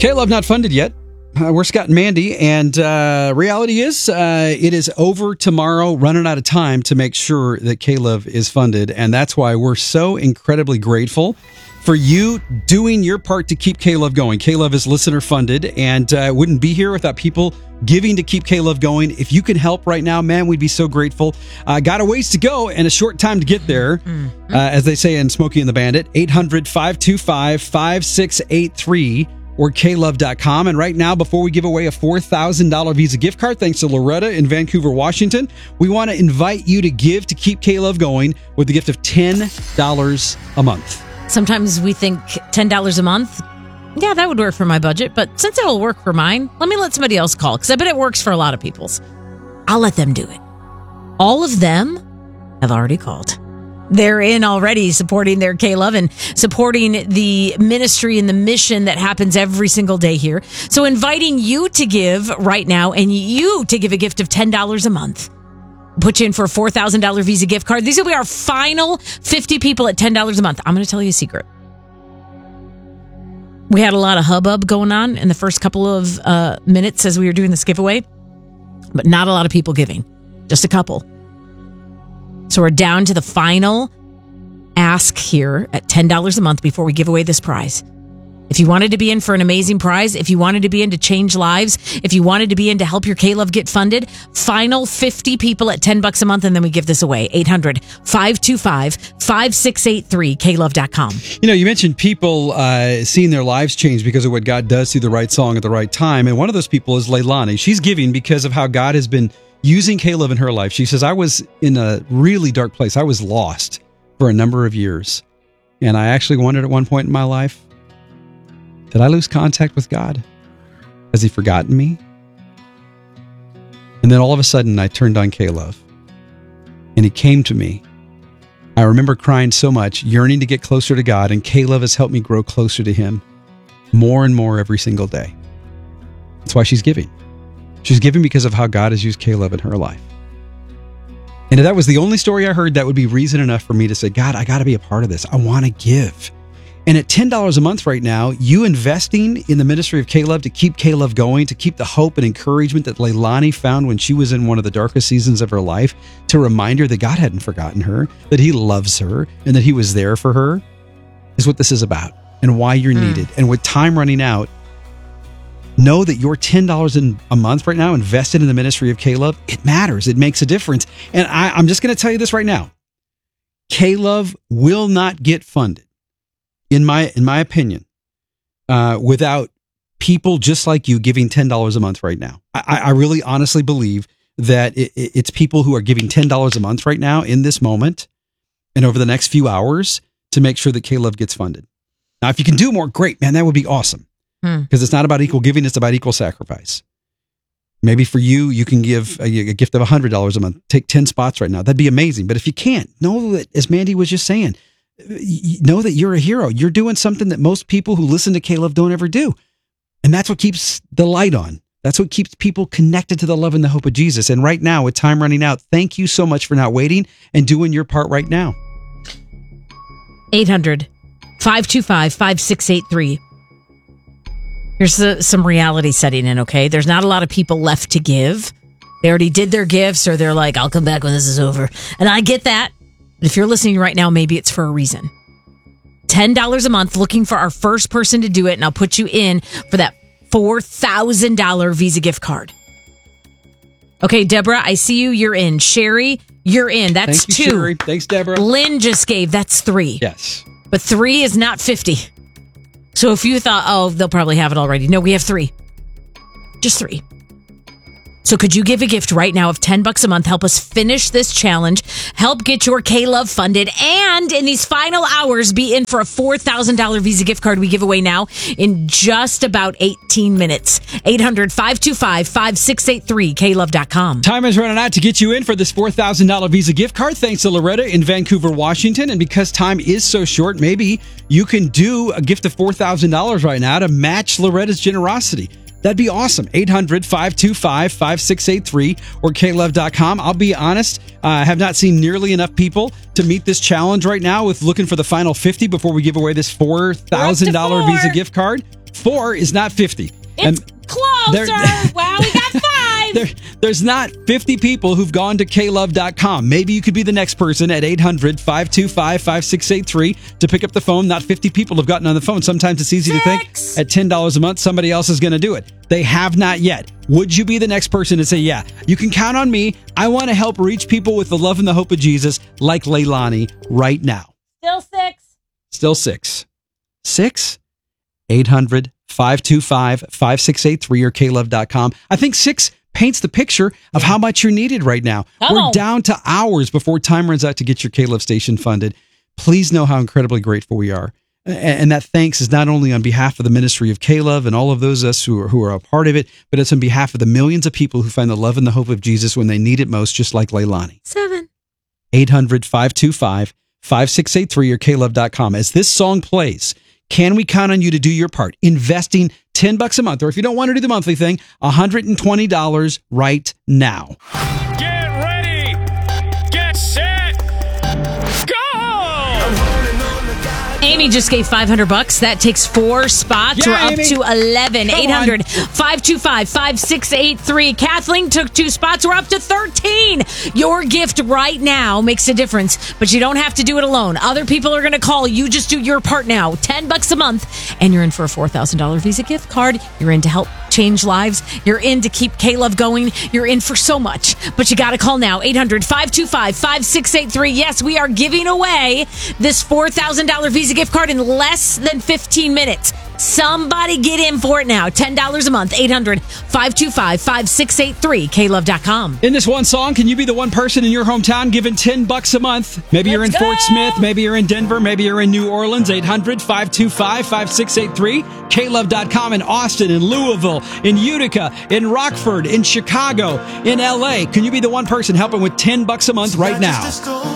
K-Love not funded yet. We're Scott and Mandy, and reality is it is over tomorrow, running out of time to make sure that K-Love is funded, and that's why we're so incredibly grateful for you doing your part to keep K-Love going. K-Love is listener funded, and wouldn't be here without people giving to keep K-Love going. If you can help right now, man, we'd be so grateful. Got a ways to go and a short time to get there, as they say in Smokey and the Bandit. 800-525-5683 or klove.com. And right now, before we give away a $4,000 Visa gift card, thanks to Loretta in Vancouver, Washington, we want to invite you to give to keep K-Love going with the gift of $10 a month. Sometimes we think $10 a month, yeah, that would work for my budget. But since it'll work for mine, let somebody else call, because I bet it works for a lot of people's. I'll let them do it. All of them have already called. They're in already, supporting their K-Love and supporting the ministry and the mission that happens every single day here. So inviting you to give right now, and you to give a gift of $10 a month. Put you in for a $4,000 Visa gift card. These will be our final 50 people at $10 a month. I'm going to tell you a secret. We had a lot of hubbub going on in the first couple of minutes as we were doing this giveaway, but not a lot of people giving, just a couple. So we're down to the final ask here at $10 a month before we give away this prize. If you wanted to be in for an amazing prize, if you wanted to be in to change lives, if you wanted to be in to help your K-Love get funded, final 50 people at $10 a month, and then we give this away. 800-525-5683, klove.com. You know, you mentioned people seeing their lives change because of what God does through the right song at the right time. And one of those people is Leilani. She's giving because of how God has been using K-Love in her life. She says, I was in a really dark place. I was lost for a number of years. And I actually wondered at one point in my life, did I lose contact with God? Has he forgotten me? And then all of a sudden, I turned on K-Love, and he came to me. I remember crying so much, yearning to get closer to God, and K-Love has helped me grow closer to him more and more every single day. That's why she's giving. She's giving because of how God has used K-Love in her life. And if that was the only story I heard, that would be reason enough for me to say, God, I got to be a part of this. I want to give. And at $10 a month right now, you investing in the ministry of K-Love to keep K-Love going, to keep the hope and encouragement that Leilani found when she was in one of the darkest seasons of her life, to remind her that God hadn't forgotten her, that he loves her, and that he was there for her, is what this is about and why you're needed. And with time running out, know that your $10 a month right now invested in the ministry of K-Love, it matters. It makes a difference. And I'm just going to tell you this right now. K-Love will not get funded, in my opinion, without people just like you giving $10 a month right now. I really honestly believe that it's people who are giving $10 a month right now in this moment and over the next few hours to make sure that K-Love gets funded. Now, if you can do more, great, man, that would be awesome. Because it's not about equal giving, it's about equal sacrifice. Maybe for you, you can give a gift of $100 a month. Take 10 spots right now. That'd be amazing. But if you can't, know that, as Mandy was just saying, know that you're a hero. You're doing something that most people who listen to K-Love don't ever do. And that's what keeps the light on. That's what keeps people connected to the love and the hope of Jesus. And right now, with time running out, thank you so much for not waiting and doing your part right now. 800-525-5683. Here's some reality setting in, okay? There's not a lot of people left to give. They already did their gifts, or they're like, I'll come back when this is over. And I get that. But if you're listening right now, maybe it's for a reason. $10 a month, looking for our first person to do it, and I'll put you in for that $4,000 Visa gift card. Okay, Deborah, I see you. You're in. Sherry, you're in. That's Thank you, 2. Sherry. Thanks, Deborah. Lynn just gave. That's 3. Yes. But 3 is not 50. So if you thought, oh, they'll probably have it already. No, we have 3. Just 3. So could you give a gift right now of $10 a month? Help us finish this challenge. Help get your K-Love funded. And in these final hours, be in for a $4,000 Visa gift card we give away now in just about 18 minutes. 800-525-5683, klove.com. Time is running out to get you in for this $4,000 Visa gift card, thanks to Loretta in Vancouver, Washington. And because time is so short, maybe you can do a gift of $4,000 right now to match Loretta's generosity. That'd be awesome. 800-525-5683 or klove.com. I'll be honest, I have not seen nearly enough people to meet this challenge right now with looking for the final 50 before we give away this $4,000 Visa gift card. 4 is not 50. It's closer. Wow, we got 5. There's not 50 people who've gone to klove.com. Maybe you could be the next person at 800-525-5683 to pick up the phone. Not 50 people have gotten on the phone. Sometimes it's easy to think at $10 a month, somebody else is going to do it. They have not yet. Would you be the next person to say, yeah, you can count on me. I want to help reach people with the love and the hope of Jesus like Leilani right now. Still 6. 6? 800-525-5683 or klove.com. I think 6 paints the picture of how much you're needed right now. We're down to hours before time runs out to get your K-Love station funded. Please know how incredibly grateful we are. And that thanks is not only on behalf of the ministry of K-Love and all of those of us who are a part of it, but it's on behalf of the millions of people who find the love and the hope of Jesus when they need it most, just like Leilani. 7. 800-525-5683 or klove.com. As this song plays, can we count on you to do your part? Investing $10 a month, or if you don't want to do the monthly thing, $120 right now. Get ready! Get set! Go! Amy just gave $500. That takes 4 spots. Yeah, We're up Amy. to 11. Come 800-525-5683. Kathleen took 2 spots. We're up to 13. Your gift right now makes a difference, but you don't have to do it alone. Other people are going to call. You just do your part now. $10 a month, and you're in for a $4,000 Visa gift card. You're in to help change lives. You're in to keep K-Love going. You're in for so much, but you got to call now. 800-525-5683. Yes, we are giving away this $4,000 Visa gift card in less than 15 minutes. Somebody get in for it now. $10 a month. 800-525-5683. klove.com. In this one song, can you be the one person in your hometown giving $10 a month? Maybe you're in Fort Smith, maybe you're in Denver, maybe you're in New Orleans. 800-525-5683. klove.com in Austin, in Louisville, in Utica, in Rockford, in Chicago, in LA. Can you be the one person helping with $10 a month right now?